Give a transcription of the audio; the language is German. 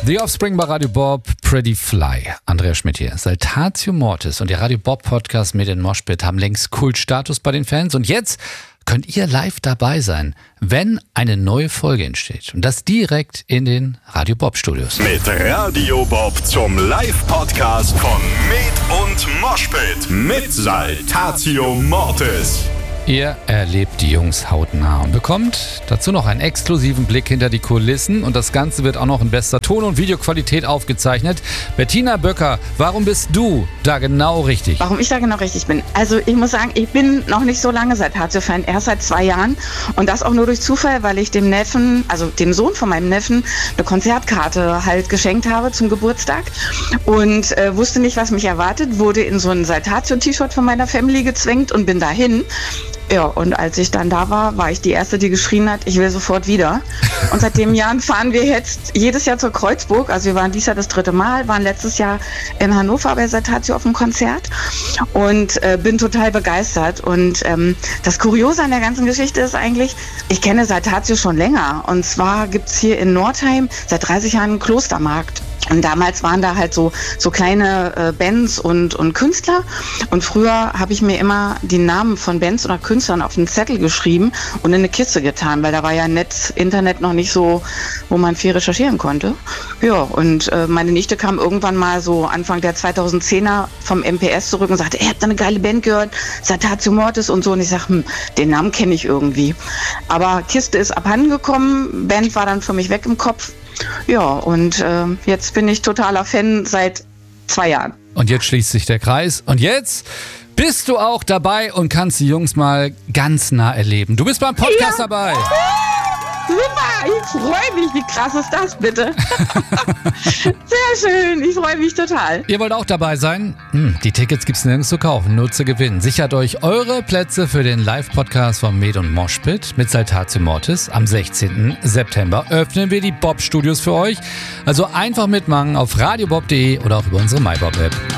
The Offspring bei Radio Bob, Pretty Fly. Andrea Schmidt hier. Saltatio Mortis und der Radio Bob Podcast mit den Moshpit haben längst Kultstatus bei den Fans. Und jetzt könnt ihr live dabei sein, wenn eine neue Folge entsteht. Und das direkt in den Radio Bob Studios. Mit Radio Bob zum Live-Podcast von Med und Moshpit mit Saltatio Mortis. Ihr erlebt die Jungs hautnah und bekommt dazu noch einen exklusiven Blick hinter die Kulissen. Und das Ganze wird auch noch in bester Ton- und Videoqualität aufgezeichnet. Bettina Böcker, warum bist du da genau richtig? Warum ich da genau richtig bin? Also ich muss sagen, ich bin noch nicht so lange Saltatio-Fan, erst seit 2 Jahren. Und das auch nur durch Zufall, weil ich dem Neffen, also dem Sohn von meinem Neffen, eine Konzertkarte halt geschenkt habe zum Geburtstag. Und wusste nicht, was mich erwartet, wurde in so ein Saltatio-T-Shirt von meiner Family gezwängt und bin dahin. Ja, und als ich dann da war, war ich die Erste, die geschrien hat, ich will sofort wieder. Und seit dem Jahr fahren wir jetzt jedes Jahr zur Kreuzburg. Also wir waren dieses Jahr das 3. Mal, waren letztes Jahr in Hannover bei Saltatio auf dem Konzert und bin total begeistert. Und das Kuriose an der ganzen Geschichte ist eigentlich, ich kenne Saltatio schon länger. Und zwar gibt's hier in Nordheim seit 30 Jahren einen Klostermarkt. Und damals waren da halt so kleine Bands und Künstler. Und früher habe ich mir immer die Namen von Bands oder Künstlern auf einen Zettel geschrieben und in eine Kiste getan, weil da war ja Internet noch nicht so, wo man viel recherchieren konnte. Ja, und meine Nichte kam irgendwann mal so Anfang der 2010er vom MPS zurück und sagte, ihr habt da eine geile Band gehört, Saltatio Mortis und so. Und ich sage, den Namen kenne ich irgendwie. Aber Kiste ist abhanden gekommen, Band war dann für mich weg im Kopf. Ja, und jetzt bin ich totaler Fan seit 2 Jahren. Und jetzt schließt sich der Kreis. Und jetzt bist du auch dabei und kannst die Jungs mal ganz nah erleben. Du bist beim Podcast dabei. Super, ich freue mich. Wie krass ist das bitte? Sehr schön, ich freue mich total. Ihr wollt auch dabei sein? Die Tickets gibt's nirgends zu kaufen, nur zu gewinnen. Sichert euch eure Plätze für den Live-Podcast von Med und Moshpit mit Saltatio Mortis. Am 16. September öffnen wir die Bob-Studios für euch. Also einfach mitmachen auf radiobob.de oder auch über unsere MyBob-App.